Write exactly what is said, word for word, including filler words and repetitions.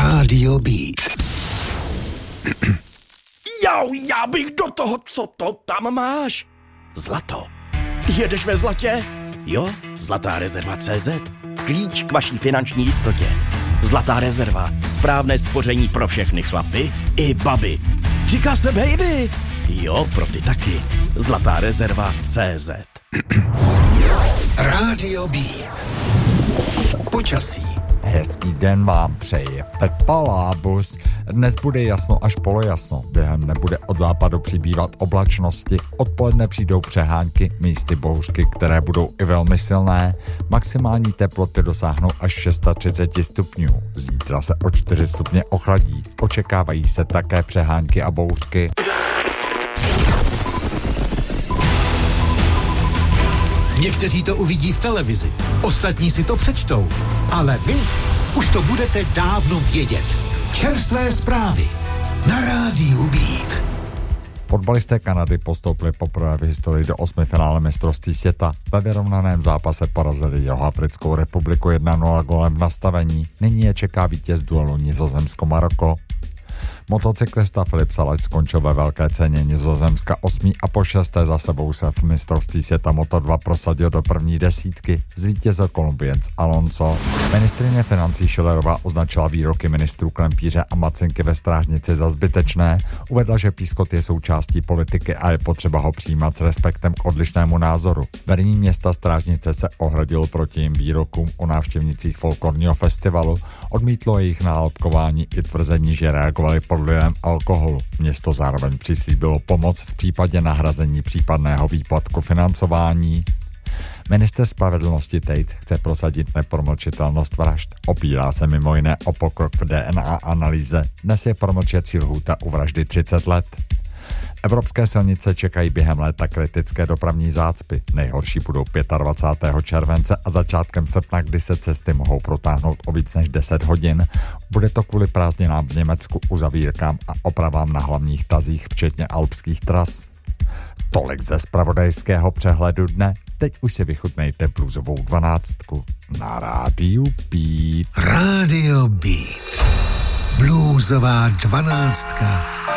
Rádio Beat. Jau, já bych do toho, co to tam máš? Zlato. Jedeš ve zlatě? Jo, Zlatá rezerva tečka cé zet. Klíč k vaší finanční jistotě. Zlatá rezerva. Správné spoření pro všechny chlapy i baby. Říká se baby. Jo, pro ty taky. Zlatá rezerva tečka cé zet. Rádio Beat. Počasí. Hezký den vám přeje Pepa Lábus. Dnes bude jasno až polojasno. Během nebude od západu přibývat oblačnosti. Odpoledne přijdou přehánky, místy bouřky, které budou i velmi silné. Maximální teploty dosáhnou až třicet šest stupňů. Zítra se o čtyři stupně ochladí. Očekávají se také přehánky a bouřky. Někteří to uvidí v televizi, ostatní si to přečtou, ale vy už to budete dávno vědět. Čerstvé zprávy na Rádiu Beat. Fotbalisté Kanady postoupili poprvé v historii do osmifinále mistrovství světa. Ve vyrovnaném zápase porazili Jihoafrickou republiku jedna nula gólem v nastavení. Nyní je čeká vítěz duelu Nizozemsko-Maroko. Motocyklista Filip Salač skončil ve velké ceně Nizozemska osmý a po šesté za sebou se v mistrovství světa Moto dva prosadil do první desítky. Zvítězil Kolumbienc Alonso. Ministryně financí Schillerová označila výroky ministrů Klempíře a Macinky ve Strážnici za zbytečné. Uvedla, že pískot je součástí politiky a je potřeba ho přijímat s respektem k odlišnému názoru. Vedení města Strážnice se ohradilo proti jejím výrokům o návštěvnicích folklorního festivalu, odmítlo jejich nálepkování i tvrzení, že reagovali pod vlivem alkoholu. Město zároveň přislíbilo pomoc v případě nahrazení případného výpadku financování. Minister spravedlnosti Tejc chce prosadit nepromlčitelnost vražd. Opírá se mimo jiné o pokrok v D N A analýze. Dnes je promlčecí lhůta u vraždy třicet let. Evropské silnice čekají během léta kritické dopravní zácpy. Nejhorší budou dvacátého pátého července a začátkem srpna, kdy se cesty mohou protáhnout o víc než deset hodin. Bude to kvůli prázdninám v Německu, uzavírkám a opravám na hlavních tazích, včetně alpských tras. Tolik ze zpravodajského přehledu dne. Teď už si vychutnejte bluesovou dvanáctku na Rádiu Beat. Rádio Beat. Bluesová dvanáctka.